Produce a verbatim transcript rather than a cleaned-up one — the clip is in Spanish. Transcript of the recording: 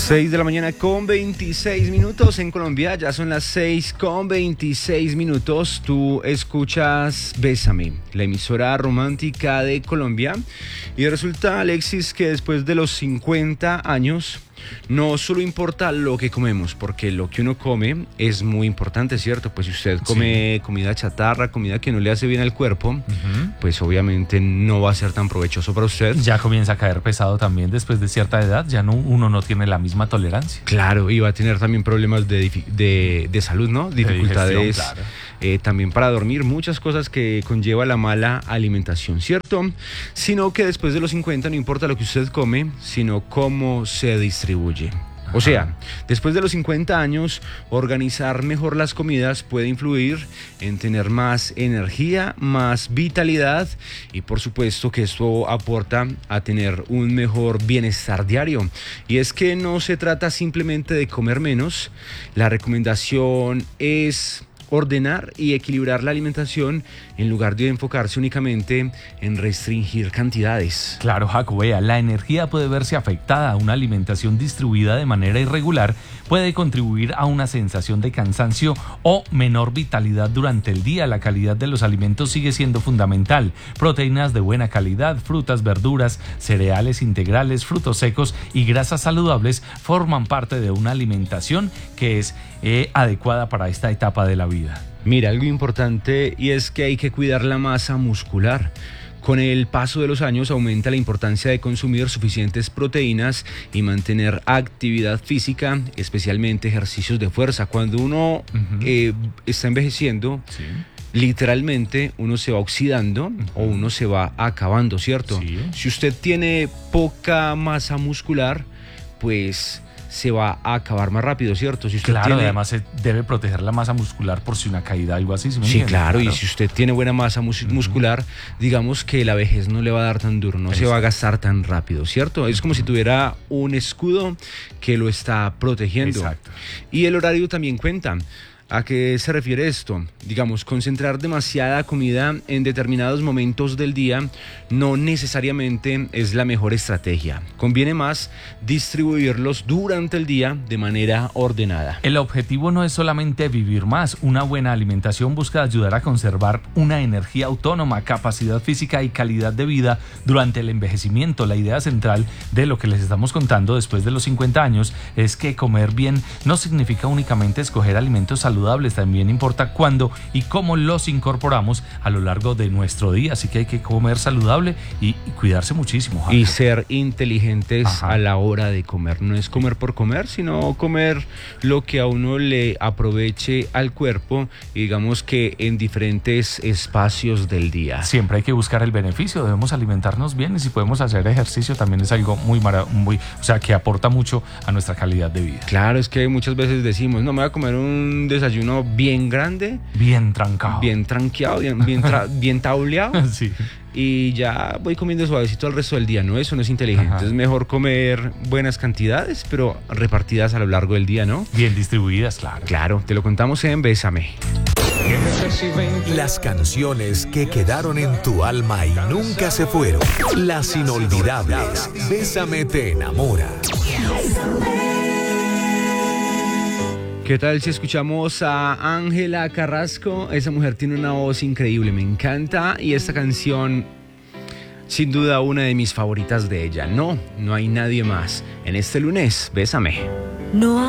seis de la mañana con veintiséis minutos en Colombia, ya son las seis con veintiséis minutos. Tú escuchas Bésame, la emisora romántica de Colombia. Y resulta, Alexis, que después de los cincuenta años no solo importa lo que comemos, porque lo que uno come es muy importante, ¿cierto? Pues si usted come sí. comida chatarra, comida que no le hace bien al cuerpo, uh-huh. pues obviamente no va a ser tan provechoso para usted. Ya comienza a caer pesado también después de cierta edad, ya no, uno no tiene la misma tolerancia. Claro, y va a tener también problemas de, de, de salud, ¿no? Dificultades claro. eh, también para dormir, muchas cosas que conlleva la mala alimentación, ¿cierto? Sino que después de los cincuenta no importa lo que usted come, sino cómo se distribuye. O sea, después de los cincuenta años, organizar mejor las comidas puede influir en tener más energía, más vitalidad y por supuesto que esto aporta a tener un mejor bienestar diario. Y es que no se trata simplemente de comer menos, la recomendación es ordenar y equilibrar la alimentación en lugar de enfocarse únicamente en restringir cantidades. Claro, Jaco, vea, la energía puede verse afectada. Una alimentación distribuida de manera irregular puede contribuir a una sensación de cansancio o menor vitalidad durante el día. La calidad de los alimentos sigue siendo fundamental. Proteínas de buena calidad, frutas, verduras, cereales integrales, frutos secos y grasas saludables forman parte de una alimentación que es eh, adecuada para esta etapa de la vida. Mira, algo importante y es que hay que cuidar la masa muscular. Con el paso de los años aumenta la importancia de consumir suficientes proteínas y mantener actividad física, especialmente ejercicios de fuerza. Cuando uno uh-huh. eh, está envejeciendo, sí. literalmente uno se va oxidando uh-huh. o uno se va acabando, ¿cierto? Sí. Si usted tiene poca masa muscular, pues se va a acabar más rápido, ¿cierto? Si usted claro, tiene... además se debe proteger la masa muscular por si una caída, algo así. ¿Sí, sí, claro, claro, y si usted tiene buena masa mus- uh-huh. muscular, digamos que la vejez no le va a dar tan duro, no Exacto. se va a gastar tan rápido, ¿cierto? Es como si tuviera un escudo que lo está protegiendo. Exacto. Y el horario también cuenta. ¿A qué se refiere esto? Digamos, concentrar demasiada comida en determinados momentos del día no necesariamente es la mejor estrategia. Conviene más distribuirlos durante el día de manera ordenada. El objetivo no es solamente vivir más. Una buena alimentación busca ayudar a conservar una energía autónoma, capacidad física y calidad de vida durante el envejecimiento. La idea central de lo que les estamos contando después de los cincuenta años es que comer bien no significa únicamente escoger alimentos saludables. También importa cuándo y cómo los incorporamos a lo largo de nuestro día, así que hay que comer saludable y, y cuidarse muchísimo, Jaco. Y ser inteligentes Ajá. a la hora de comer, no es comer por comer, sino comer lo que a uno le aproveche al cuerpo, digamos que en diferentes espacios del día. Siempre hay que buscar el beneficio, debemos alimentarnos bien y si podemos hacer ejercicio también es algo muy, mara- muy o sea, que aporta mucho a nuestra calidad de vida. Claro, es que muchas veces decimos, no, me voy a comer un desayuno uno bien grande, bien trancado, bien tranqueado, bien, bien, tra- bien tableado sí. y ya voy comiendo suavecito el resto del día, ¿no? Eso no es inteligente. Ajá. Es mejor comer buenas cantidades, pero repartidas a lo largo del día, ¿no? Bien distribuidas, claro. Claro, te lo contamos en Bésame. Las canciones que quedaron en tu alma y nunca se fueron. Las inolvidables. Bésame te enamora. ¿Qué tal si escuchamos a Ángela Carrasco? Esa mujer tiene una voz increíble, me encanta. Y esta canción, sin duda, una de mis favoritas de ella. No, no hay nadie más. En este lunes, Bésame. No